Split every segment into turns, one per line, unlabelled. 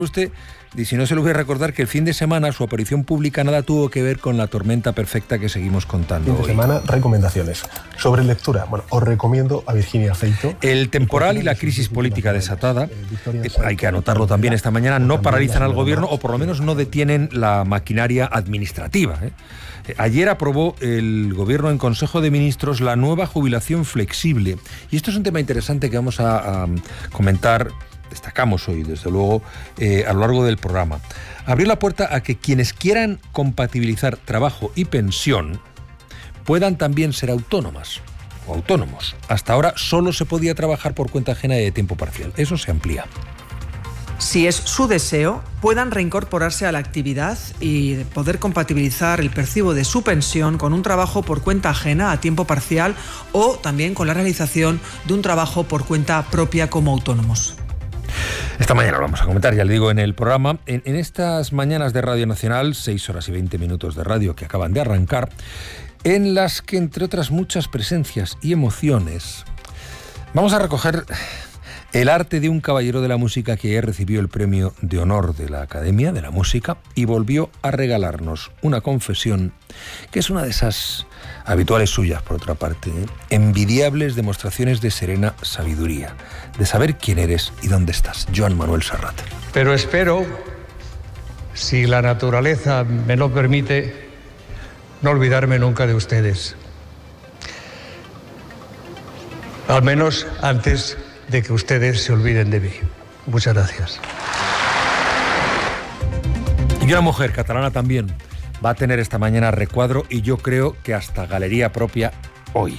Usted, y si no se le voy a recordar que el fin de semana su aparición pública nada tuvo que ver con la tormenta perfecta que seguimos contando.
Fin de semana, recomendaciones. Sobre lectura, bueno, os recomiendo a Virginia Feito.
El temporal y la crisis política desatada, hay que anotarlo también esta mañana, no paralizan al gobierno o por lo menos no detienen la maquinaria administrativa. Ayer aprobó el gobierno en Consejo de Ministros la nueva jubilación flexible. Y esto es un tema interesante que vamos a comentar. Destacamos hoy, desde luego, a lo largo del programa. Abrió la puerta a que quienes quieran compatibilizar trabajo y pensión puedan también ser autónomas o autónomos. Hasta ahora solo se podía trabajar por cuenta ajena y de tiempo parcial. Eso se amplía.
Si es su deseo, puedan reincorporarse a la actividad y poder compatibilizar el percibo de su pensión con un trabajo por cuenta ajena a tiempo parcial o también con la realización de un trabajo por cuenta propia como autónomos.
Esta mañana lo vamos a comentar, ya le digo, en el programa. En estas mañanas de Radio Nacional, 6 horas y 20 minutos de radio que acaban de arrancar, en las que, entre otras muchas presencias y emociones, vamos a recoger el arte de un caballero de la música que ayer recibió el premio de honor de la Academia de la Música y volvió a regalarnos una confesión que es una de esas habituales suyas, por otra parte, envidiables demostraciones de serena sabiduría, de saber quién eres y dónde estás. Joan Manuel Serrat.
Pero espero, si la naturaleza me lo permite, no olvidarme nunca de ustedes. Al menos antes de que ustedes se olviden de mí. Muchas gracias.
Y una mujer catalana también va a tener esta mañana recuadro y yo creo que hasta galería propia hoy.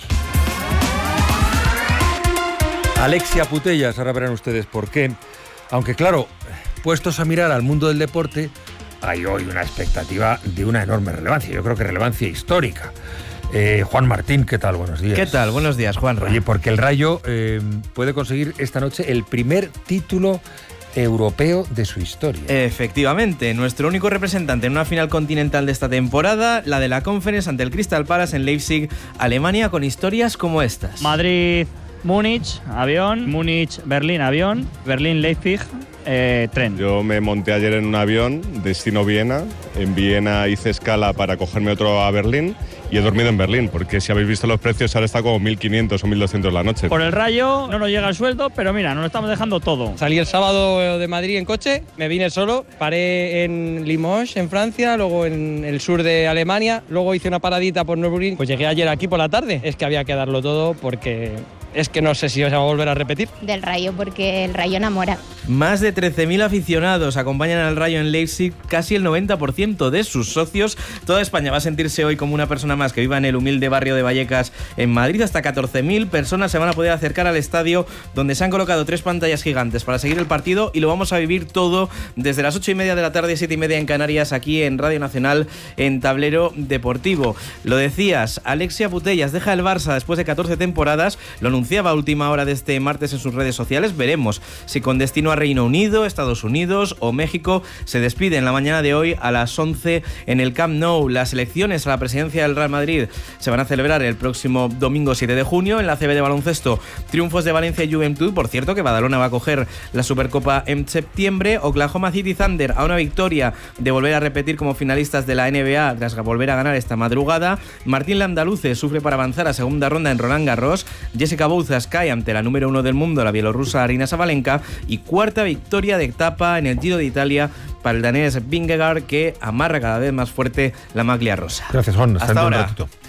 Alexia Putellas, ahora verán ustedes por qué. Aunque claro, puestos a mirar al mundo del deporte, hay hoy una expectativa de una enorme relevancia, yo creo que relevancia histórica. Juan Martín, ¿qué tal? Buenos días.
¿Qué tal? Buenos días, Juan.
Oye, porque el Rayo puede conseguir esta noche el primer título europeo de su historia.
Efectivamente, nuestro único representante en una final continental de esta temporada, la de la Conference ante el Crystal Palace en Leipzig, Alemania, con historias como estas.
Madrid, Múnich, avión, Múnich, Berlín, avión, Berlín, Leipzig, tren.
Yo me monté ayer en un avión, destino Viena. En Viena hice escala para cogerme otro a Berlín y he dormido en Berlín, porque si habéis visto los precios ahora está como 1.500 o 1.200 la noche.
Por el Rayo no nos llega el sueldo, pero mira, nos lo estamos dejando todo.
Salí el sábado de Madrid en coche, me vine solo, paré en Limoges, en Francia, luego en el sur de Alemania, luego hice una paradita por Nürburgring. Pues llegué ayer aquí por la tarde. Es que había que darlo todo porque es que no sé si os va a volver a repetir.
Del Rayo, porque el Rayo enamora.
Más de 13.000 aficionados acompañan al Rayo en Leipzig, casi el 90% de sus socios. Toda España va a sentirse hoy como una persona más que viva en el humilde barrio de Vallecas en Madrid. Hasta 14.000 personas se van a poder acercar al estadio, donde se han colocado 3 pantallas gigantes para seguir el partido y lo vamos a vivir todo desde las 8:30 de la tarde, 7:30 en Canarias, aquí en Radio Nacional, en Tablero Deportivo. Lo decías, Alexia Putellas deja el Barça después de 14 temporadas, lo anunciaba a última hora de este martes en sus redes sociales. Veremos si con destino a Reino Unido, Estados Unidos o México. Se despide en la mañana de hoy a las 11 en el Camp Nou. Las elecciones a la presidencia del Real Madrid se van a celebrar el próximo domingo 7 de junio. En la ACB de baloncesto, triunfos de Valencia y Juventud. Por cierto, que Badalona va a coger la Supercopa en septiembre. Oklahoma City Thunder a una victoria de volver a repetir como finalistas de la NBA tras volver a ganar esta madrugada. Martín Landaluce sufre para avanzar a segunda ronda en Roland Garros. Jessica Bouzas cae ante la número 1 del mundo, la bielorrusa Aryna Sabalenka. Y cuarta victoria de etapa en el Giro de Italia para el danés Vingegaard, que amarra cada vez más fuerte la maglia rosa.
Gracias, Juan.
Hasta ahora.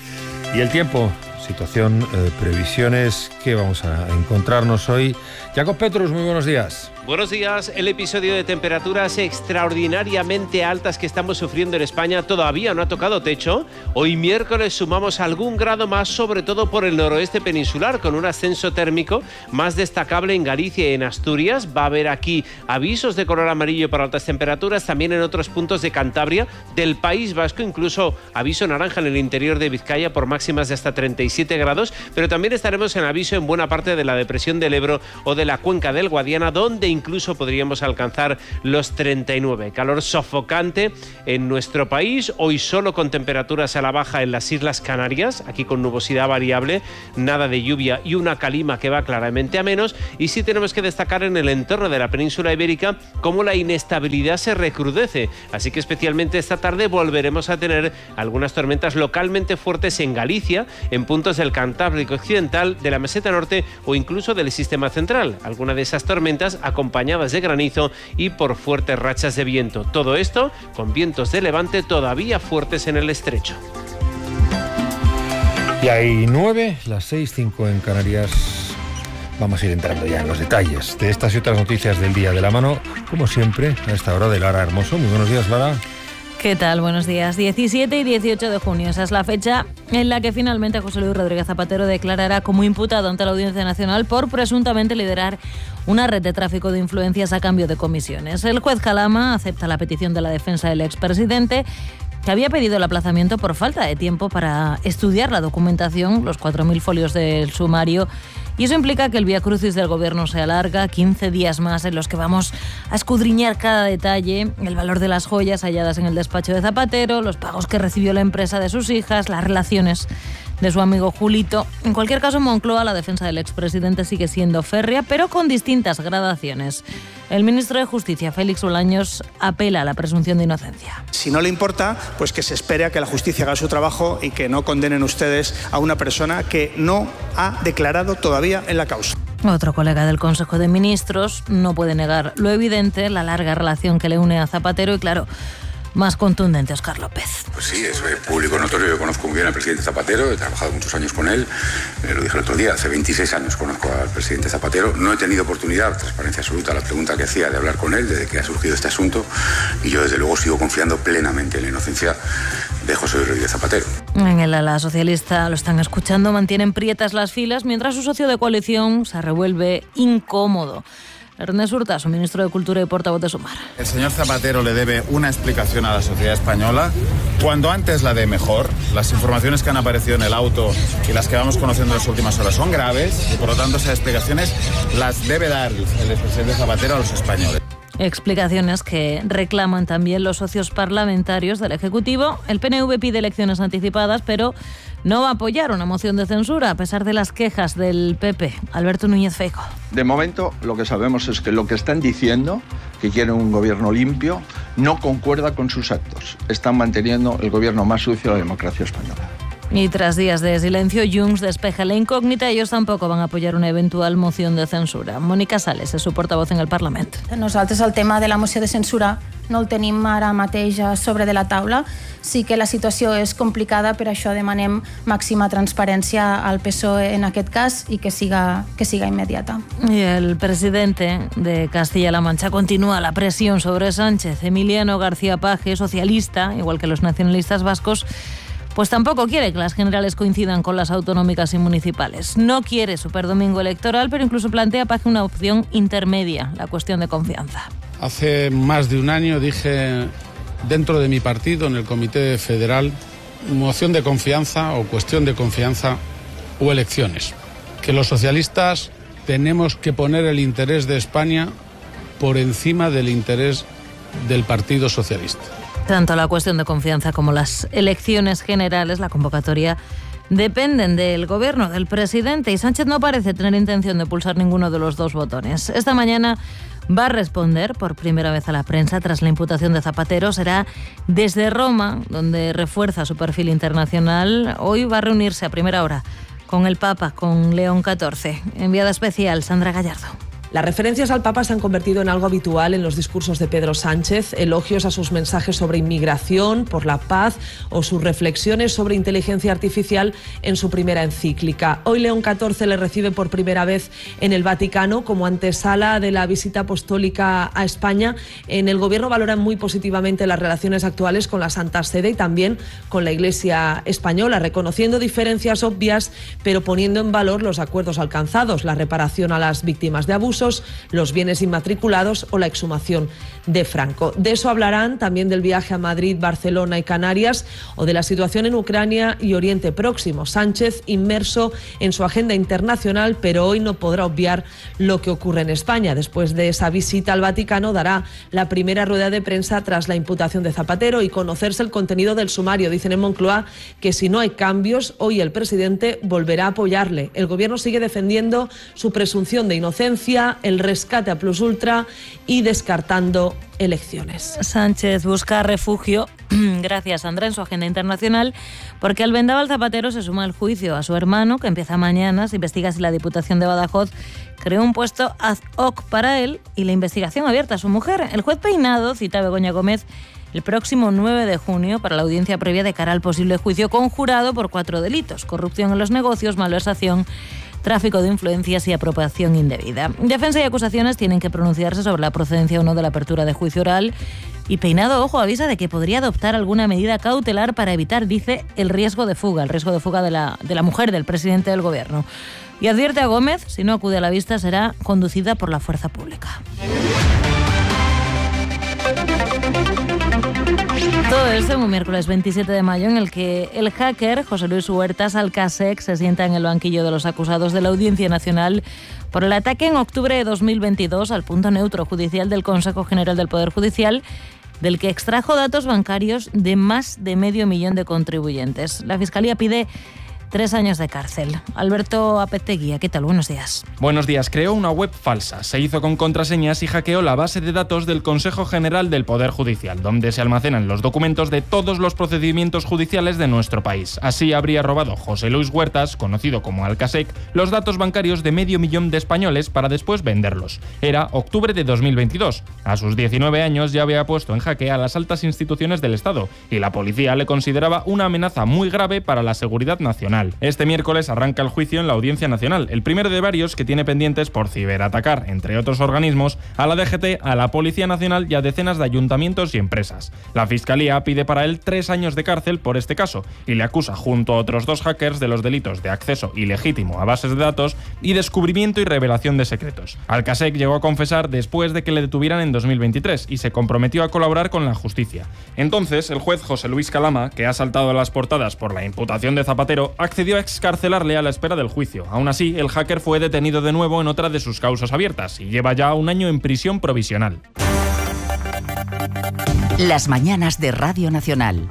Y el tiempo, situación, previsiones, ¿qué vamos a encontrarnos hoy? Jacob Petrus, muy buenos días.
Buenos días. El episodio de temperaturas extraordinariamente altas que estamos sufriendo en España todavía no ha tocado techo. Hoy miércoles sumamos algún grado más, sobre todo por el noroeste peninsular, con un ascenso térmico más destacable en Galicia y en Asturias. Va a haber aquí avisos de color amarillo para altas temperaturas, también en otros puntos de Cantabria, del País Vasco, incluso aviso naranja en el interior de Vizcaya por máximas de hasta 37 grados, pero también estaremos en aviso en buena parte de la depresión del Ebro o de la cuenca del Guadiana, donde incluso podríamos alcanzar los 39. Calor sofocante en nuestro país, hoy solo con temperaturas a la baja en las Islas Canarias, aquí con nubosidad variable, nada de lluvia y una calima que va claramente a menos, y sí tenemos que destacar en el entorno de la península ibérica cómo la inestabilidad se recrudece, así que especialmente esta tarde volveremos a tener algunas tormentas localmente fuertes en Galicia, en puntos del Cantábrico occidental, de la meseta norte o incluso del sistema central, alguna de esas tormentas acompañadas de granizo y por fuertes rachas de viento. Todo esto con vientos de levante todavía fuertes en el estrecho.
Y hay 9, las 6:05 en Canarias. Vamos a ir entrando ya en los detalles de estas y otras noticias del día, de la mano, como siempre, a esta hora de Lara Hermoso. Muy buenos días, Lara.
¿Qué tal? Buenos días. 17 y 18 de junio. Esa es la fecha en la que finalmente José Luis Rodríguez Zapatero declarará como imputado ante la Audiencia Nacional por presuntamente liderar una red de tráfico de influencias a cambio de comisiones. El juez Calama acepta la petición de la defensa del expresidente, que había pedido el aplazamiento por falta de tiempo para estudiar la documentación, los 4.000 folios del sumario, y eso implica que el viacrucis del gobierno se alarga 15 días más en los que vamos a escudriñar cada detalle, el valor de las joyas halladas en el despacho de Zapatero, los pagos que recibió la empresa de sus hijas, las relaciones de su amigo Julito. En cualquier caso, en Moncloa la defensa del expresidente sigue siendo férrea, pero con distintas gradaciones. El ministro de Justicia, Félix Bolaños, apela a la presunción de inocencia.
Si no le importa, pues que se espere a que la justicia haga su trabajo y que no condenen ustedes a una persona que no ha declarado todavía en la causa.
Otro colega del Consejo de Ministros no puede negar lo evidente, la larga relación que le une a Zapatero y, claro, más contundente, Óscar López.
Pues sí, es público notorio. Yo conozco muy bien al presidente Zapatero, he trabajado muchos años con él. Lo dije el otro día, hace 26 años conozco al presidente Zapatero. No he tenido oportunidad, transparencia absoluta, a la pregunta que hacía, de hablar con él desde que ha surgido este asunto. Y yo, desde luego, sigo confiando plenamente en la inocencia de José Luis Rodríguez Zapatero.
En el ala socialista lo están escuchando, mantienen prietas las filas, mientras su socio de coalición se revuelve incómodo. Ernest Urtasun, ministro de Cultura y portavoz de Sumar.
El señor Zapatero le debe una explicación a la sociedad española. Cuando antes la dé mejor, las informaciones que han aparecido en el auto y las que vamos conociendo en las últimas horas son graves y por lo tanto esas explicaciones las debe dar el expresidente Zapatero a los españoles.
Explicaciones que reclaman también los socios parlamentarios del Ejecutivo. El PNV pide elecciones anticipadas, pero no va a apoyar una moción de censura a pesar de las quejas del PP. Alberto Núñez Feijóo.
De momento lo que sabemos es que lo que están diciendo, que quieren un gobierno limpio, no concuerda con sus actos. Están manteniendo el gobierno más sucio de la democracia española.
Y tras días de silencio, Junts despeja la incógnita. Ellos tampoco van a apoyar una eventual moción de censura. Mónica Sales és su portavoz en el Parlament.
Nosaltres el tema de la moció de censura no el tenim ara mateix sobre de la taula. Sí que la situació és complicada, per això demanem màxima transparència al PSOE en aquest cas i que siga immediata.
Y el presidente de Castilla-La Mancha continúa la presión sobre Sánchez. Emiliano García Paje, socialista, igual que los nacionalistas vascos, pues tampoco quiere que las generales coincidan con las autonómicas y municipales. No quiere superdomingo electoral, pero incluso plantea Paje una opción intermedia, la cuestión de confianza.
Hace más de un año dije dentro de mi partido, en el Comité Federal, moción de confianza o cuestión de confianza o elecciones. Que los socialistas tenemos que poner el interés de España por encima del interés del Partido Socialista.
Tanto la cuestión de confianza como las elecciones generales, la convocatoria, dependen del gobierno, del presidente, y Sánchez no parece tener intención de pulsar ninguno de los dos botones. Esta mañana va a responder por primera vez a la prensa tras la imputación de Zapatero. Será desde Roma, donde refuerza su perfil internacional. Hoy va a reunirse a primera hora con el Papa, con León XIV. Enviada especial, Sandra Gallardo.
Las referencias al Papa se han convertido en algo habitual en los discursos de Pedro Sánchez, elogios a sus mensajes sobre inmigración, por la paz o sus reflexiones sobre inteligencia artificial en su primera encíclica. Hoy León XIV le recibe por primera vez en el Vaticano como antesala de la visita apostólica a España. En el Gobierno valoran muy positivamente las relaciones actuales con la Santa Sede y también con la Iglesia española, reconociendo diferencias obvias, pero poniendo en valor los acuerdos alcanzados, la reparación a las víctimas de abusos, pisos, los bienes inmatriculados o la exhumación de Franco. De eso hablarán también del viaje a Madrid, Barcelona y Canarias o de la situación en Ucrania y Oriente Próximo. Sánchez inmerso en su agenda internacional, pero hoy no podrá obviar lo que ocurre en España. Después de esa visita al Vaticano dará la primera rueda de prensa tras la imputación de Zapatero y conocerse el contenido del sumario. Dicen en Moncloa que si no hay cambios, hoy el presidente volverá a apoyarle. El gobierno sigue defendiendo su presunción de inocencia, el rescate a plus ultra y descartando elecciones.
Sánchez busca refugio, gracias Sandra, en su agenda internacional, porque al vendaval Zapatero se suma el juicio a su hermano, que empieza mañana. Se investiga si la Diputación de Badajoz creó un puesto ad hoc para él y la investigación abierta a su mujer. El juez Peinado cita a Begoña Gómez el próximo 9 de junio para la audiencia previa de cara al posible juicio conjurado por 4 delitos: corrupción en los negocios, malversación, tráfico de influencias y apropiación indebida. Defensa y acusaciones tienen que pronunciarse sobre la procedencia o no de la apertura de juicio oral. Y Peinado, ojo, avisa de que podría adoptar alguna medida cautelar para evitar, dice, el riesgo de fuga de la mujer del presidente del gobierno. Y advierte a Gómez, si no acude a la vista, será conducida por la fuerza pública. Todo esto en un miércoles 27 de mayo en el que el hacker José Luis Huertas Alcasec se sienta en el banquillo de los acusados de la Audiencia Nacional por el ataque en octubre de 2022 al punto neutro judicial del Consejo General del Poder Judicial, del que extrajo datos bancarios de más de 500.000 de contribuyentes. La Fiscalía pide 3 años de cárcel. Alberto Apeteguía, ¿qué tal? Buenos días.
Buenos días. Creó una web falsa, se hizo con contraseñas y hackeó la base de datos del Consejo General del Poder Judicial, donde se almacenan los documentos de todos los procedimientos judiciales de nuestro país. Así habría robado José Luis Huertas, conocido como Alcasec, los datos bancarios de 500.000 de españoles para después venderlos. Era octubre de 2022. A sus 19 años ya había puesto en jaque a las altas instituciones del Estado y la policía le consideraba una amenaza muy grave para la seguridad nacional. Este miércoles arranca el juicio en la Audiencia Nacional, el primero de varios que tiene pendientes por ciberatacar, entre otros organismos, a la DGT, a la Policía Nacional y a decenas de ayuntamientos y empresas. La Fiscalía pide para él 3 años de cárcel por este caso y le acusa junto a otros 2 hackers de los delitos de acceso ilegítimo a bases de datos y descubrimiento y revelación de secretos. Alcasec llegó a confesar después de que le detuvieran en 2023 y se comprometió a colaborar con la justicia. Entonces, el juez José Luis Calama, que ha saltado a las portadas por la imputación de Zapatero, accedió a excarcelarle a la espera del juicio. Aún así, el hacker fue detenido de nuevo en otra de sus causas abiertas y lleva ya 1 año en prisión provisional.
Las mañanas de Radio Nacional.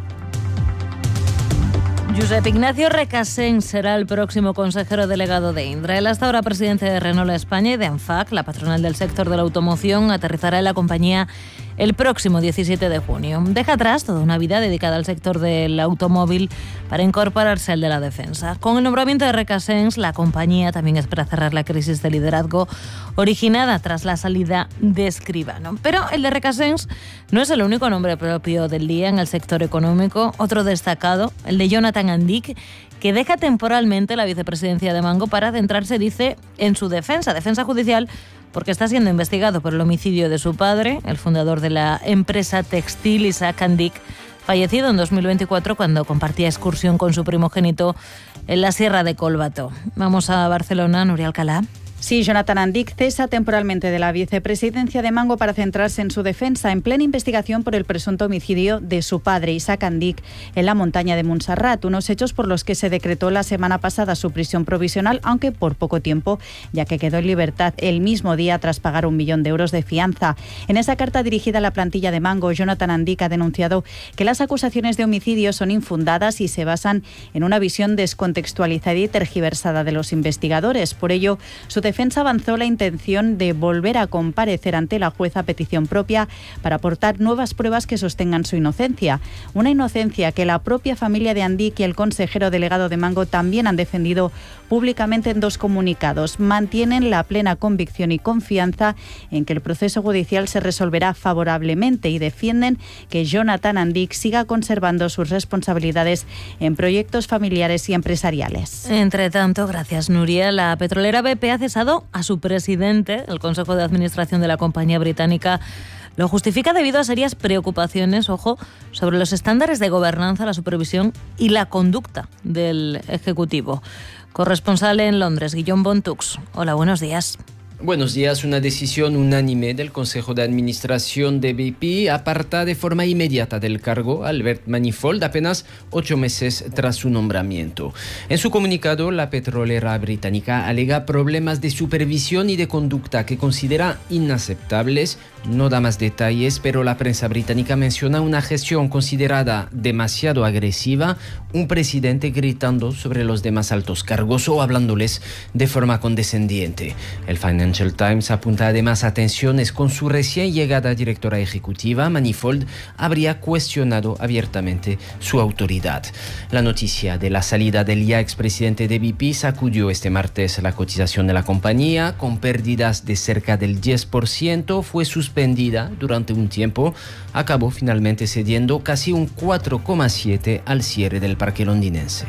Josep Ignacio Recasens será el próximo consejero delegado de Indra. Él, hasta ahora presidente de Renault España y de ANFAC, la patronal del sector de la automoción, aterrizará en la compañía el próximo 17 de junio. Deja atrás toda una vida dedicada al sector del automóvil para incorporarse al de la defensa. Con el nombramiento de Recasens, la compañía también espera cerrar la crisis de liderazgo originada tras la salida de Escribano. Pero el de Recasens no es el único nombre propio del día en el sector económico. Otro destacado, el de Jonathan Andic, que deja temporalmente la vicepresidencia de Mango para centrarse, dice, en su defensa judicial, porque está siendo investigado por el homicidio de su padre, el fundador de la empresa textil Isaac Andic, fallecido en 2024 cuando compartía excursión con su primogénito en la Sierra de Colbato. Vamos a Barcelona, Nuria Alcalá.
Sí, Jonathan Andic cesa temporalmente de la vicepresidencia de Mango para centrarse en su defensa, en plena investigación por el presunto homicidio de su padre, Isaac Andic, en la montaña de Montserrat, unos hechos por los que se decretó la semana pasada su prisión provisional, aunque por poco tiempo, ya que quedó en libertad el mismo día tras pagar 1 millón de euros de fianza. En esa carta dirigida a la plantilla de Mango, Jonathan Andic ha denunciado que las acusaciones de homicidio son infundadas y se basan en una visión descontextualizada y tergiversada de los investigadores. Por ello, su defensa avanzó la intención de volver a comparecer ante la jueza a petición propia para aportar nuevas pruebas que sostengan su inocencia. Una inocencia que la propia familia de Andic y el consejero delegado de Mango también han defendido públicamente en 2 comunicados. Mantienen la plena convicción y confianza en que el proceso judicial se resolverá favorablemente y defienden que Jonathan Andic siga conservando sus responsabilidades en proyectos familiares y empresariales.
Entre tanto, gracias Nuria, la petrolera BP ha cesado a su presidente. El Consejo de Administración de la compañía británica lo justifica debido a serias preocupaciones, ojo, sobre los estándares de gobernanza, la supervisión y la conducta del Ejecutivo. Corresponsal en Londres, Guillaume Bontux. Hola, buenos días.
Buenos días. Una decisión unánime del Consejo de Administración de BP aparta de forma inmediata del cargo a Albert Manifold apenas 8 meses tras su nombramiento. En su comunicado, la petrolera británica alega problemas de supervisión y de conducta que considera inaceptables. No da más detalles, pero la prensa británica menciona una gestión considerada demasiado agresiva, un presidente gritando sobre los demás altos cargos o hablándoles de forma condescendiente. El Financial Times apunta además a tensiones con su recién llegada directora ejecutiva. Manifold habría cuestionado abiertamente su autoridad. La noticia de la salida del ya expresidente de BP sacudió este martes la cotización de la compañía. Con pérdidas de cerca del 10%, fue suspendida durante un tiempo. Acabó finalmente cediendo casi un 4,7% al cierre del parque londinense.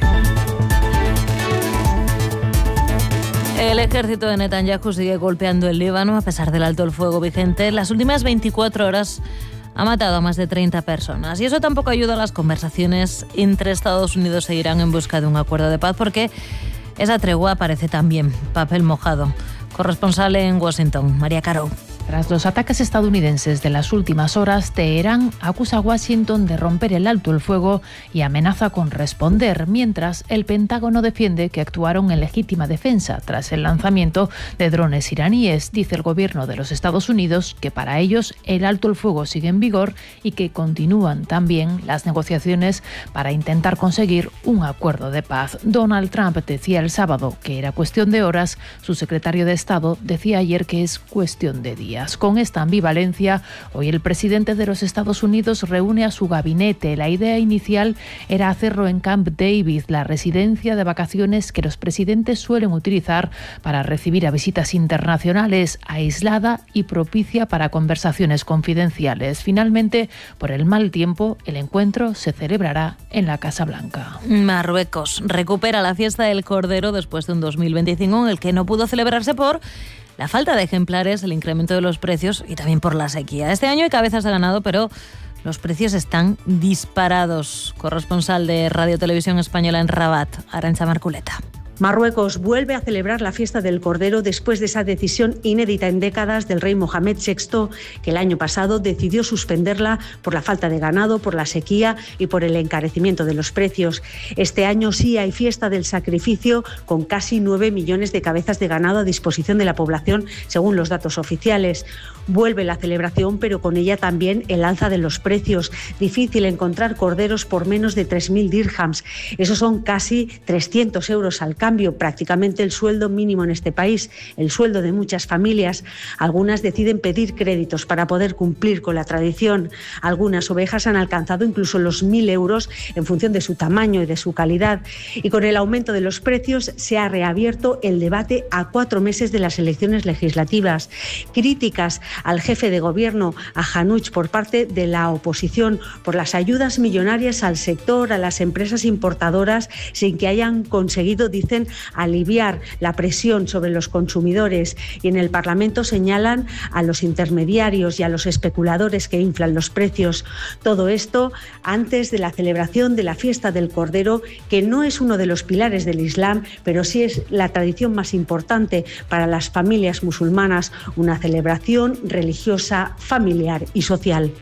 El ejército de Netanyahu sigue golpeando el Líbano a pesar del alto el fuego vigente. Las últimas 24 horas ha matado a más de 30 personas. Y eso tampoco ayuda a las conversaciones entre Estados Unidos e Irán en busca de un acuerdo de paz, porque esa tregua parece también papel mojado. Corresponsal en Washington, María Caro.
Tras los ataques estadounidenses de las últimas horas, Teherán acusa a Washington de romper el alto el fuego y amenaza con responder, mientras el Pentágono defiende que actuaron en legítima defensa tras el lanzamiento de drones iraníes. Dice el gobierno de los Estados Unidos que para ellos el alto el fuego sigue en vigor y que continúan también las negociaciones para intentar conseguir un acuerdo de paz. Donald Trump decía el sábado que era cuestión de horas. Su secretario de Estado decía ayer que es cuestión de días. Con esta ambivalencia, hoy el presidente de los Estados Unidos reúne a su gabinete. La idea inicial era hacerlo en Camp David, la residencia de vacaciones que los presidentes suelen utilizar para recibir a visitas internacionales, aislada y propicia para conversaciones confidenciales. Finalmente, por el mal tiempo, el encuentro se celebrará en la Casa Blanca.
Marruecos recupera la fiesta del Cordero después de un 2025 en el que no pudo celebrarse por la falta de ejemplares, el incremento de los precios y también por la sequía. Este año hay cabezas de ganado, pero los precios están disparados. Corresponsal de Radio Televisión Española en Rabat, Arantxa Marculeta.
Marruecos vuelve a celebrar la fiesta del Cordero después de esa decisión inédita en décadas del rey Mohamed VI, que el año pasado decidió suspenderla por la falta de ganado, por la sequía y por el encarecimiento de los precios. Este año sí hay fiesta del sacrificio, con casi 9 millones de cabezas de ganado a disposición de la población, según los datos oficiales. Vuelve la celebración, pero con ella también el alza de los precios. Difícil encontrar corderos por menos de 3.000 dirhams. Esos son casi 300 euros al cambio, prácticamente el sueldo mínimo en este país, el sueldo de muchas familias. Algunas deciden pedir créditos para poder cumplir con la tradición. Algunas ovejas han alcanzado incluso los 1.000 euros en función de su tamaño y de su calidad. Y con el aumento de los precios se ha reabierto el debate a 4 meses de las elecciones legislativas. Críticas al jefe de gobierno, a Hanouch, por parte de la oposición por las ayudas millonarias al sector, a las empresas importadoras, sin que hayan conseguido, dicen, aliviar la presión sobre los consumidores. Y en el Parlamento señalan a los intermediarios y a los especuladores que inflan los precios. Todo esto antes de la celebración de la fiesta del Cordero, que no es uno de los pilares del Islam, pero sí es la tradición más importante para las familias musulmanas, una celebración religiosa, familiar y social.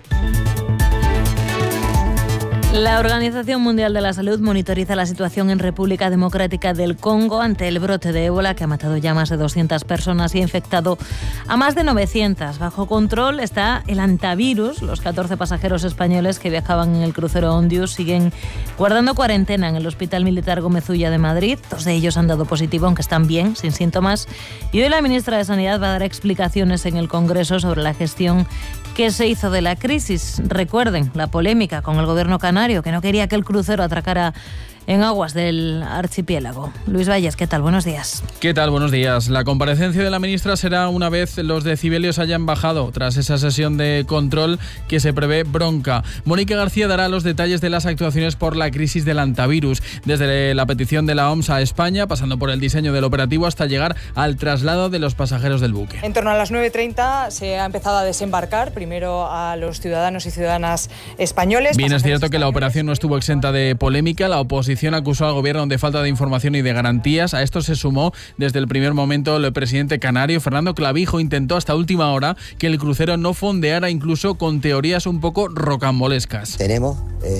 La Organización Mundial de la Salud monitoriza la situación en República Democrática del Congo ante el brote de ébola que ha matado ya más de 200 personas y ha infectado a más de 900. Bajo control está el antivirus. Los 14 pasajeros españoles que viajaban en el crucero Ondius siguen guardando cuarentena en el Hospital Militar Gómez Ulla de Madrid. 2 de ellos han dado positivo, aunque están bien, sin síntomas. Y hoy la ministra de Sanidad va a dar explicaciones en el Congreso sobre la gestión que se hizo de la crisis. Recuerden la polémica con el gobierno canario, que no quería que el crucero atracara en aguas del archipiélago. Luis Valles, ¿qué tal? Buenos días.
¿Qué tal? Buenos días. La comparecencia de la ministra será una vez los decibelios hayan bajado tras esa sesión de control que se prevé bronca. Mónica García dará los detalles de las actuaciones por la crisis del antivirus, desde la petición de la OMS a España, pasando por el diseño del operativo hasta llegar al traslado de los pasajeros del buque.
En torno a las 9:30 se ha empezado a desembarcar primero a los ciudadanos y ciudadanas españoles.
Bien, es cierto que la operación no estuvo exenta de polémica. La oposición oposición acusó al gobierno de falta de información y de garantías. A esto se sumó desde el primer momento el presidente canario, Fernando Clavijo. Intentó hasta última hora que el crucero no fondeara, incluso con teorías un poco rocambolescas.
Tenemos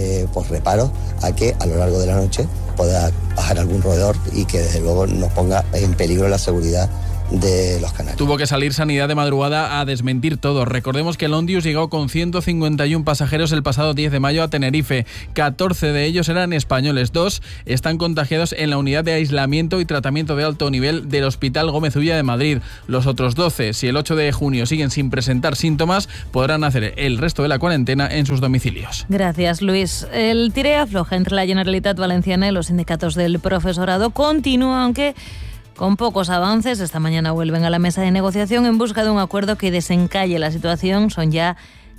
reparo a que a lo largo de la noche pueda bajar algún roedor y que desde luego nos ponga en peligro la seguridad de los canarios.
Tuvo que salir Sanidad de madrugada a desmentir todo. Recordemos que el Ondius llegó con 151 pasajeros el pasado 10 de mayo a Tenerife. 14 de ellos eran españoles. 2 están contagiados en la unidad de aislamiento y tratamiento de alto nivel del Hospital Gómez Ulla de Madrid. Los otros 12, si el 8 de junio siguen sin presentar síntomas, podrán hacer el resto de la cuarentena en sus domicilios.
Gracias, Luis. El tire y afloja entre la Generalitat Valenciana y los sindicatos del profesorado continúa, aunque con pocos avances. Esta mañana vuelven a la mesa de negociación en busca de un acuerdo que desencalle la situación. Son ya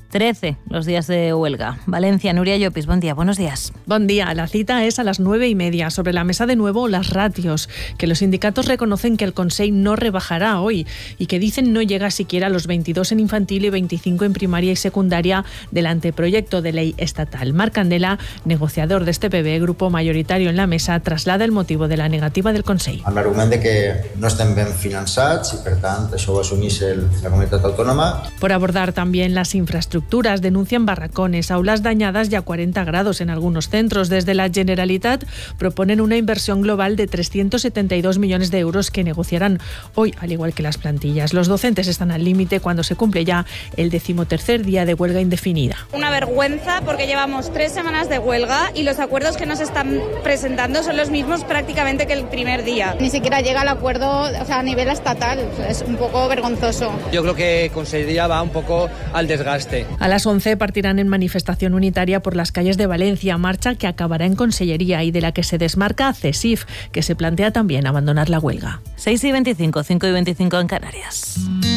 13 los días de huelga. Valencia, Nuria Llopis, buen día, buenos días.
Buen día, la cita es a las 9:30. Sobre la mesa de nuevo las ratios, que los sindicatos reconocen que el Consell no rebajará hoy y que dicen no llega siquiera a los 22 en infantil y 25 en primaria y secundaria del anteproyecto de ley estatal. Marc Candela, negociador de este PB, grupo mayoritario en la mesa, traslada el motivo de la negativa del Consell.
Amb l'argument de que no estem ben finançats i per tant això ho assumís la comunitat autònoma.
Por abordar también las infraestructuras, denuncian barracones, aulas dañadas y a 40 grados en algunos centros. Desde la Generalitat proponen una inversión global de 372 millones de euros que negociarán hoy, al igual que las plantillas. Los docentes están al límite cuando se cumple ya el 13º día de huelga indefinida.
Una vergüenza porque llevamos 3 semanas de huelga y los acuerdos que nos están presentando son los mismos prácticamente que el primer día.
Ni siquiera llega el acuerdo, a nivel estatal. Es un poco vergonzoso.
Yo creo que Consellería va un poco al desgaste.
A las 11 partirán en manifestación unitaria por las calles de Valencia, marcha que acabará en Consellería y de la que se desmarca CESIF, que se plantea también abandonar la huelga.
6:25, 5:25 en Canarias.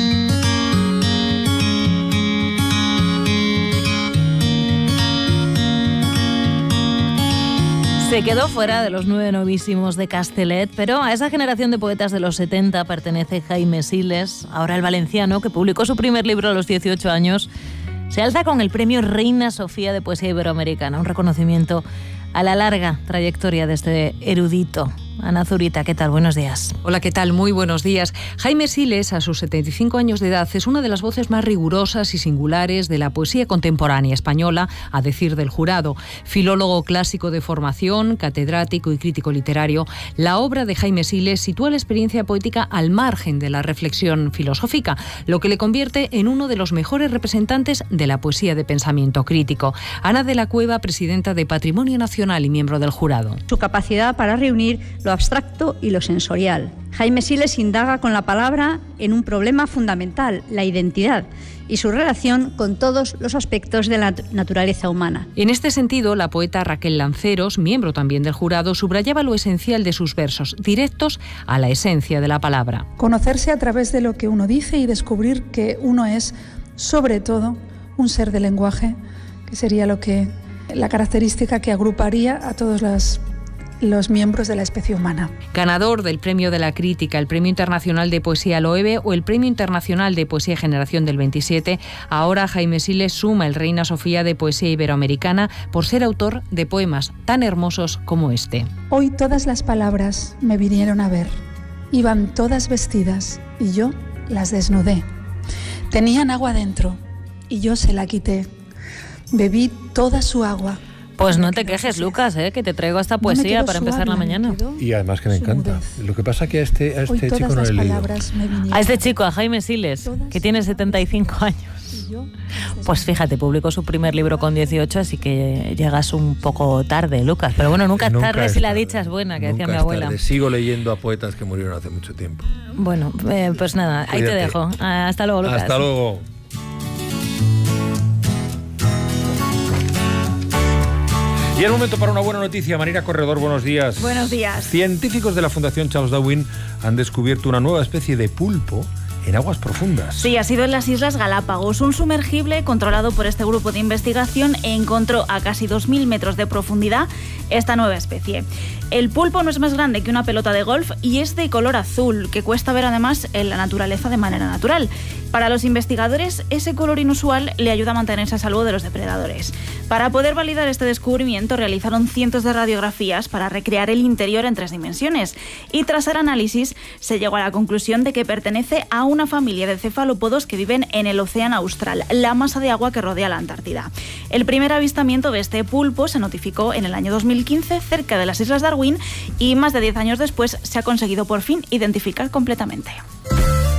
Se quedó fuera de los 9 novísimos de Castellet, pero a esa generación de poetas de los 70 pertenece Jaime Siles, ahora el valenciano, que publicó su primer libro a los 18 años. Se alza con el premio Reina Sofía de Poesía Iberoamericana, un reconocimiento a la larga trayectoria de este erudito. Ana Zurita, ¿qué tal? Buenos días.
Hola, ¿qué tal? Muy buenos días. Jaime Siles, a sus 75 años de edad, es una de las voces más rigurosas y singulares de la poesía contemporánea española, a decir del jurado. Filólogo clásico de formación, catedrático y crítico literario, la obra de Jaime Siles sitúa la experiencia poética al margen de la reflexión filosófica, lo que le convierte en uno de los mejores representantes de la poesía de pensamiento crítico. Ana de la Cueva, presidenta de Patrimonio Nacional y miembro del jurado.
Su capacidad para reunir lo abstracto y lo sensorial. Jaime Siles indaga con la palabra en un problema fundamental, la identidad, y su relación con todos los aspectos de la naturaleza humana.
En este sentido, la poeta Raquel Lanceros, miembro también del jurado, subrayaba lo esencial de sus versos, directos a la esencia de la palabra.
Conocerse a través de lo que uno dice y descubrir que uno es, sobre todo, un ser de lenguaje, que sería la característica que agruparía a todos los miembros de la especie humana.
Ganador del Premio de la Crítica, el Premio Internacional de Poesía Loewe o el Premio Internacional de Poesía Generación del 27, ahora Jaime Siles suma el Reina Sofía de Poesía Iberoamericana por ser autor de poemas tan hermosos como este.
Hoy todas las palabras me vinieron a ver, iban todas vestidas y yo las desnudé. Tenían agua dentro y yo se la quité. Bebí toda su agua.
Pues no te quejes, Lucas, que te traigo esta poesía para empezar la mañana.
Y además que me encanta. Lo que pasa que a este chico no le he leído.
A este chico, a Jaime Siles, que tiene 75 años. Pues fíjate, publicó su primer libro con 18, así que llegas un poco tarde, Lucas. Pero bueno, nunca es tarde si la dicha es buena, que decía mi abuela.
Tarde. Sigo leyendo a poetas que murieron hace mucho tiempo.
Bueno, pues nada, ahí te dejo. Hasta luego, Lucas.
Hasta luego. Y es momento para una buena noticia. Marina Corredor, buenos días.
Buenos días.
Científicos de la Fundación Charles Darwin han descubierto una nueva especie de pulpo en aguas profundas.
Sí, ha sido en las Islas Galápagos. Un sumergible controlado por este grupo de investigación encontró a casi 2.000 metros de profundidad esta nueva especie. El pulpo no es más grande que una pelota de golf y es de color azul, que cuesta ver además en la naturaleza de manera natural. Para los investigadores, ese color inusual le ayuda a mantenerse a salvo de los depredadores. Para poder validar este descubrimiento, realizaron cientos de radiografías para recrear el interior en 3 dimensiones. Y tras el análisis, se llegó a la conclusión de que pertenece a una familia de cefalópodos que viven en el océano austral, la masa de agua que rodea la Antártida. El primer avistamiento de este pulpo se notificó en el año 2015 cerca de las Islas Darwin y más de 10 años después se ha conseguido por fin identificar completamente.